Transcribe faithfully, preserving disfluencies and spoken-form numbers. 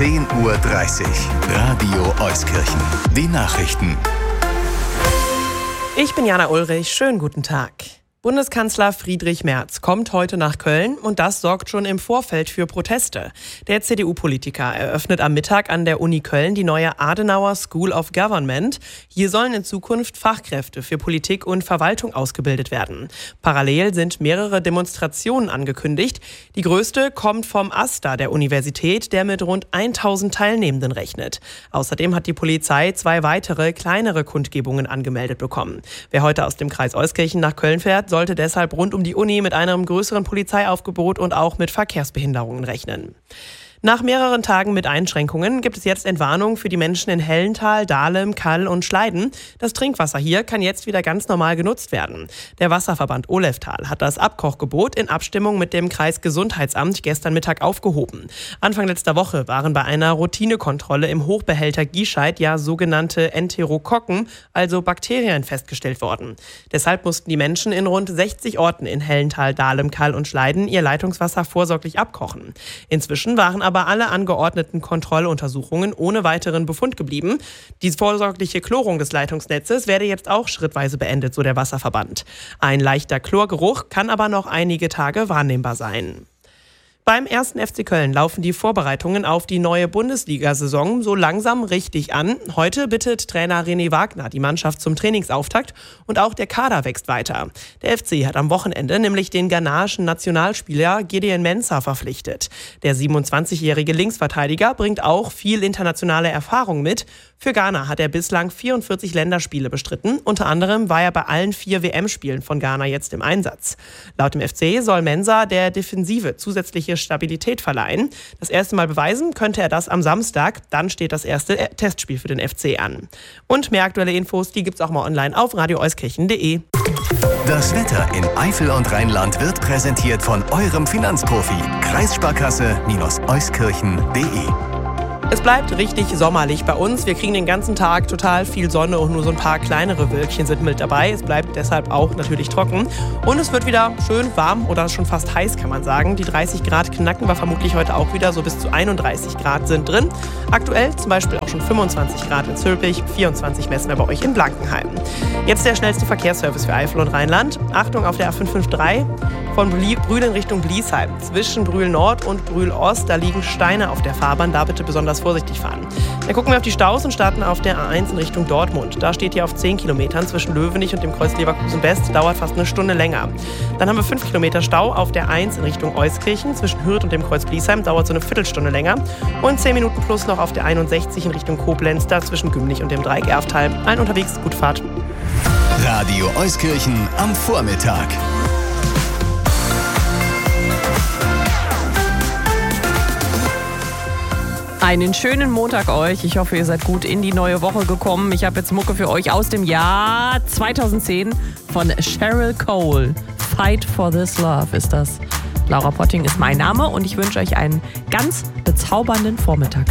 zehn Uhr dreißig. Radio Euskirchen. Die Nachrichten. Ich bin Jana Ulrich. Schönen guten Tag. Bundeskanzler Friedrich Merz kommt heute nach Köln und das sorgt schon im Vorfeld für Proteste. Der C D U-Politiker eröffnet am Mittag an der Uni Köln die neue Adenauer School of Government. Hier sollen in Zukunft Fachkräfte für Politik und Verwaltung ausgebildet werden. Parallel sind mehrere Demonstrationen angekündigt. Die größte kommt vom AStA der Universität, der mit rund tausend Teilnehmenden rechnet. Außerdem hat die Polizei zwei weitere, kleinere Kundgebungen angemeldet bekommen. Wer heute aus dem Kreis Euskirchen nach Köln fährt, sollte deshalb rund um die Uni mit einem größeren Polizeiaufgebot und auch mit Verkehrsbehinderungen rechnen. Nach mehreren Tagen mit Einschränkungen gibt es jetzt Entwarnung für die Menschen in Hellental, Dahlem, Kall und Schleiden. Das Trinkwasser hier kann jetzt wieder ganz normal genutzt werden. Der Wasserverband Oleftal hat das Abkochgebot in Abstimmung mit dem Kreisgesundheitsamt gestern Mittag aufgehoben. Anfang letzter Woche waren bei einer Routinekontrolle im Hochbehälter Giescheid ja sogenannte Enterokokken, also Bakterien, festgestellt worden. Deshalb mussten die Menschen in rund sechzig Orten in Hellental, Dahlem, Kall und Schleiden ihr Leitungswasser vorsorglich abkochen. Inzwischen waren aber aber alle angeordneten Kontrolluntersuchungen ohne weiteren Befund geblieben. Die vorsorgliche Chlorung des Leitungsnetzes werde jetzt auch schrittweise beendet, so der Wasserverband. Ein leichter Chlorgeruch kann aber noch einige Tage wahrnehmbar sein. Beim ersten F C Köln laufen die Vorbereitungen auf die neue Bundesliga-Saison so langsam richtig an. Heute bittet Trainer René Wagner die Mannschaft zum Trainingsauftakt und auch der Kader wächst weiter. Der F C hat am Wochenende nämlich den ghanaischen Nationalspieler Gideon Mensah verpflichtet. Der siebenundzwanzigjährige Linksverteidiger bringt auch viel internationale Erfahrung mit. Für Ghana hat er bislang vierundvierzig Länderspiele bestritten. Unter anderem war er bei allen vier W M-Spielen von Ghana jetzt im Einsatz. Laut dem F C soll Mensah der Defensive zusätzliche Stabilität verleihen. Das erste Mal beweisen könnte er das am Samstag. Dann steht das erste Testspiel für den F C an. Und mehr aktuelle Infos, die gibt's auch mal online auf radio euskirchen punkt de. Das Wetter in Eifel und Rheinland wird präsentiert von eurem Finanzprofi. Kreissparkasse-euskirchen punkt de. Es bleibt richtig sommerlich bei uns. Wir kriegen den ganzen Tag total viel Sonne und nur so ein paar kleinere Wölkchen sind mit dabei. Es bleibt deshalb auch natürlich trocken. Und es wird wieder schön warm oder schon fast heiß, kann man sagen. Die dreißig Grad knacken wir vermutlich heute auch wieder. So bis zu einunddreißig Grad sind drin. Aktuell zum Beispiel auch schon fünfundzwanzig Grad in Zülpich, vierundzwanzig messen wir bei euch in Blankenheim. Jetzt der schnellste Verkehrsservice für Eifel und Rheinland. Achtung auf der A fünf fünf drei von Brühl in Richtung Bliesheim. Zwischen Brühl Nord und Brühl Ost, da liegen Steine auf der Fahrbahn. Da bitte besonders vorsichtig fahren. Dann gucken wir auf die Staus und starten auf der A eins in Richtung Dortmund. Da steht hier auf zehn Kilometern zwischen Löwenich und dem Kreuz Leverkusen West. Dauert fast eine Stunde länger. Dann haben wir fünf Kilometer Stau auf der eins in Richtung Euskirchen. Zwischen Hürth und dem Kreuz Bliesheim dauert so eine Viertelstunde länger. Und zehn Minuten plus noch auf der einundsechzig in Richtung Koblenz. Da zwischen Gümlich und dem Dreieck Erftal. Allen unterwegs, gute Fahrt. Radio Euskirchen am Vormittag. Einen schönen Montag euch. Ich hoffe, ihr seid gut in die neue Woche gekommen. Ich habe jetzt Mucke für euch aus dem Jahr zweitausendzehn von Cheryl Cole. Fight for this love ist das. Laura Potting ist mein Name und ich wünsche euch einen ganz bezaubernden Vormittag.